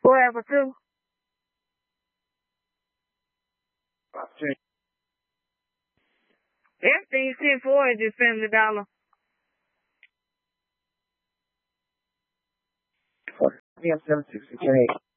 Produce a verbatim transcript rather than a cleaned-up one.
Forever two. Everything you sent for is just Family Dollar. Yeah, seven sixty-eight.